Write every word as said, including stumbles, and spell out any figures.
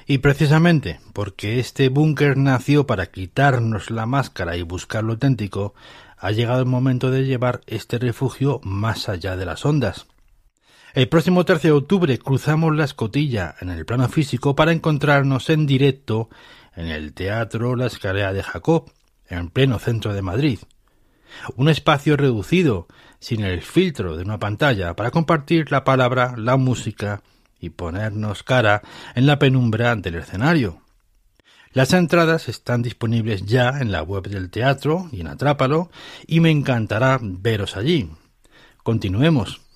Y precisamente porque este búnker nació para quitarnos la máscara y buscar lo auténtico, ha llegado el momento de llevar este refugio más allá de las ondas. El próximo trece de octubre cruzamos la escotilla en el plano físico para encontrarnos en directo en el Teatro La Escalera de Jacob, en pleno centro de Madrid. Un espacio reducido, sin el filtro de una pantalla, para compartir la palabra, la música y ponernos cara en la penumbra del escenario. Las entradas están disponibles ya en la web del teatro y en Atrápalo, y me encantará veros allí. Continuemos.